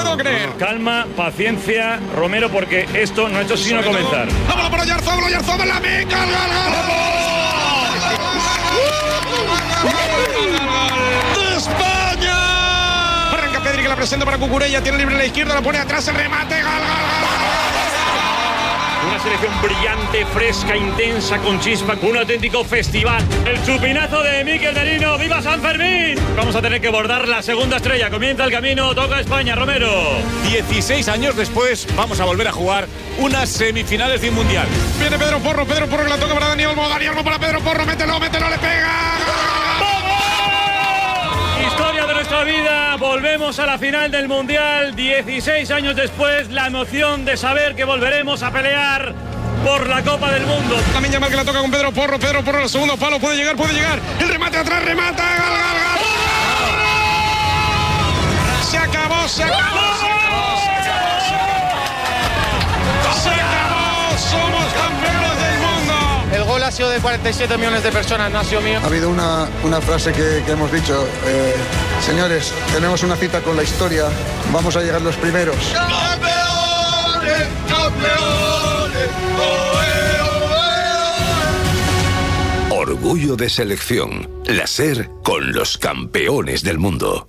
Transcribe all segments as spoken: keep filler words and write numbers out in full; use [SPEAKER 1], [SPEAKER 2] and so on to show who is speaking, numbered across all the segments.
[SPEAKER 1] puedo creer.
[SPEAKER 2] Calma, paciencia, Romero, porque esto no ha hecho sino comenzar.
[SPEAKER 1] ¡Vámonos por Oyarzabal, Oyarzabal, la meca! ¡Gol, gol, gol! ¡De España! Arranca Pedri, que la presenta para Cucurella, tiene libre a la izquierda, la pone atrás, el remate, gol, gol, gol.
[SPEAKER 2] Una selección brillante, fresca, intensa, con chispa, un auténtico festival. El chupinazo de Mikel Merino. ¡Viva San Fermín! Vamos a tener que bordar la segunda estrella. Comienza el camino, toca España, Romero.
[SPEAKER 3] dieciséis años después, vamos a volver a jugar unas semifinales de un mundial.
[SPEAKER 1] Viene Pedro Porro, Pedro Porro que la toca para Dani Olmo, Dani Olmo para Pedro Porro, mételo, mételo, le pega.
[SPEAKER 2] Historia de nuestra vida, volvemos a la final del Mundial, dieciséis años después, la emoción de saber que volveremos a pelear por la Copa del Mundo.
[SPEAKER 1] También Yamal que la toca con Pedro Porro, Pedro Porro, el segundo palo, puede llegar, puede llegar, el remate atrás, remata, gol, gol, gol. Se acabó, se acabó, se acabó, se acabó, se acabó, somos campeones del mundo.
[SPEAKER 4] El gol ha sido de cuarenta y siete millones de personas, no ha sido mío.
[SPEAKER 5] Ha habido una, una frase que, que hemos dicho, eh, señores, tenemos una cita con la historia, vamos a llegar los primeros.
[SPEAKER 1] ¡Campeones, campeones! ¡Oe, oe!
[SPEAKER 6] Orgullo de selección, la SER con los campeones del mundo.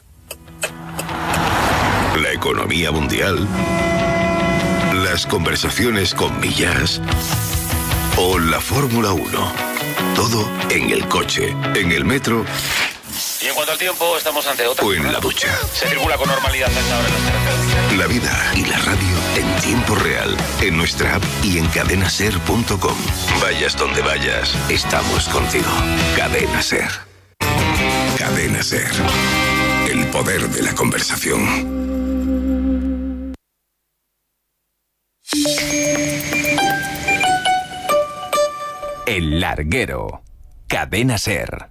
[SPEAKER 6] La economía mundial, las conversaciones con Millas o la Fórmula uno. Todo en el coche, en el metro.
[SPEAKER 7] Y en cuanto al tiempo, estamos ante otra.
[SPEAKER 6] O en la ducha.
[SPEAKER 7] Se circula con normalidad hasta ahora en las carreteras.
[SPEAKER 6] La vida y la radio en tiempo real, en nuestra app y en cadena ser punto com. Vayas donde vayas, estamos contigo. Cadena Ser. Cadena Ser. El poder de la conversación.
[SPEAKER 8] El Larguero. Cadena Ser.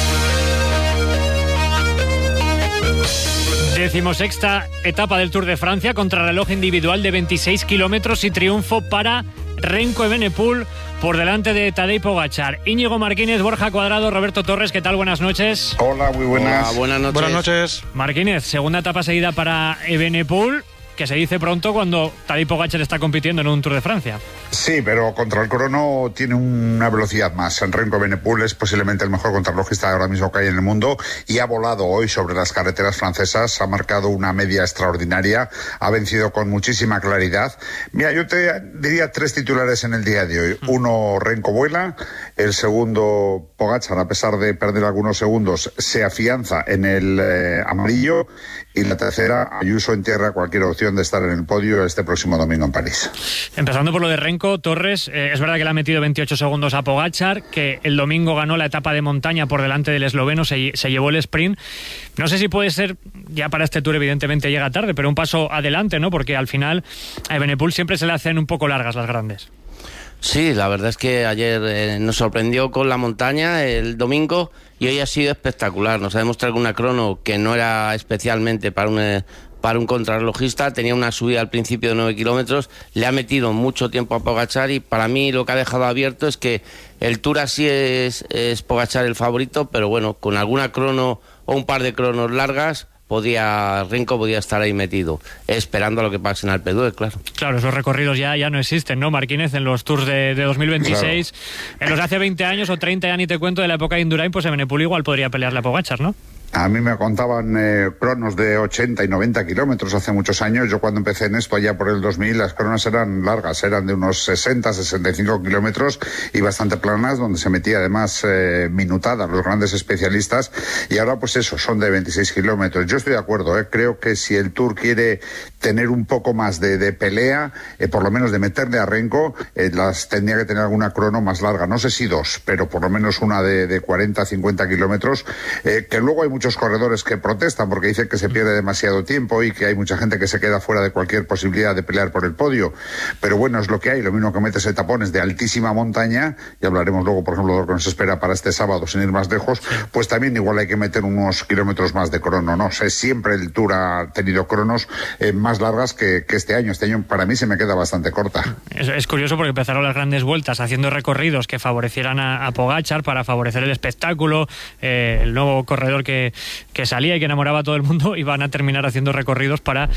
[SPEAKER 9] Decimosexta etapa del Tour de Francia, contrarreloj individual de veintiséis kilómetros y triunfo para Renko Evenepoel por delante de Tadej Pogačar. Íñigo Martínez, Borja Cuadrado, Roberto Torres, ¿qué tal? Buenas noches.
[SPEAKER 10] Hola, muy buenas.
[SPEAKER 4] Hola, buenas noches.
[SPEAKER 1] Buenas noches.
[SPEAKER 9] Martínez, segunda etapa seguida para Evenepoel, que se dice pronto cuando Tadej Pogačar está compitiendo en un Tour de Francia.
[SPEAKER 10] Sí, pero contra el crono tiene una velocidad más. Renko Evenepoel es posiblemente el mejor contrarrelojista ahora mismo que hay en el mundo y ha volado hoy sobre las carreteras francesas, ha marcado una media extraordinaria, ha vencido con muchísima claridad. Mira, yo te diría tres titulares en el día de hoy. Uno, Renko vuela. El segundo, Pogačar, a pesar de perder algunos segundos, se afianza en el eh, amarillo. Y la tercera, Ayuso entierra cualquier opción de estar en el podio este próximo domingo en París.
[SPEAKER 9] Empezando por lo de Renko, Torres, eh, es verdad que le ha metido veintiocho segundos a Pogačar, que el domingo ganó la etapa de montaña por delante del esloveno, se, se llevó el sprint. No sé si puede ser, ya para este Tour evidentemente llega tarde, pero un paso adelante, ¿no? Porque al final a Evenepoel siempre se le hacen un poco largas las grandes.
[SPEAKER 4] Sí, la verdad es que ayer eh, nos sorprendió con la montaña el domingo y hoy ha sido espectacular. Nos ha demostrado una crono que no era especialmente para un, eh, para un contrarrelojista, tenía una subida al principio de nueve kilómetros, le ha metido mucho tiempo a Pogačar y para mí lo que ha dejado abierto es que el Tour así es, es Pogačar el favorito, pero bueno, con alguna crono o un par de cronos largas, podía Renko podía estar ahí metido, esperando a lo que pase en Alpe d'Huez, claro.
[SPEAKER 9] Claro, esos recorridos ya, ya no existen, ¿no, Martínez? En los Tours de, de dos mil veintiséis, claro. En los de hace veinte años o treinta, ya ni te cuento, de la época de Indurain, pues Evenepoel igual podría pelearle a Pogačar, ¿no?
[SPEAKER 10] A mí me contaban eh, cronos de ochenta y noventa kilómetros hace muchos años. Yo cuando empecé en esto, allá por el dos mil, las cronos eran largas, eran de unos sesenta, sesenta y cinco kilómetros y bastante planas, donde se metía además eh, minutada los grandes especialistas. Y ahora pues eso, son de veintiséis kilómetros. Yo estoy de acuerdo, eh, creo que si el Tour quiere tener un poco más de, de pelea, eh, por lo menos de meterle a Renko, eh, las tendría que tener alguna crono más larga. No sé si dos, pero por lo menos una de, de cuarenta, cincuenta kilómetros, eh, que luego hay muchos corredores que protestan porque dicen que se pierde demasiado tiempo y que hay mucha gente que se queda fuera de cualquier posibilidad de pelear por el podio. Pero bueno, es lo que hay. Lo mismo que metes tapones de altísima montaña, y hablaremos luego, por ejemplo, de lo que nos espera para este sábado, sin ir más lejos, pues también igual hay que meter unos kilómetros más de crono. No sé, siempre el Tour ha tenido cronos eh, más largas que, que este año. Este año para mí se me queda bastante corta.
[SPEAKER 9] Es, es curioso porque empezaron las grandes vueltas haciendo recorridos que favorecieran a, a Pogačar para favorecer el espectáculo, eh, el nuevo corredor que que salía y que enamoraba a todo el mundo, y van a terminar haciendo recorridos para